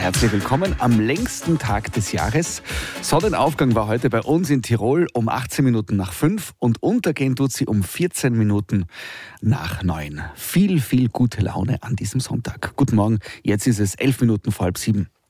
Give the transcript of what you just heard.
herzlich willkommen am längsten Tag des Jahres. Sonnenaufgang war heute bei uns in Tirol um 18 Minuten nach 5 und untergehen tut sie um 14 Minuten nach 9. Viel gute Laune an diesem Sonntag. Guten Morgen, jetzt ist es 11 Minuten vor halb 7.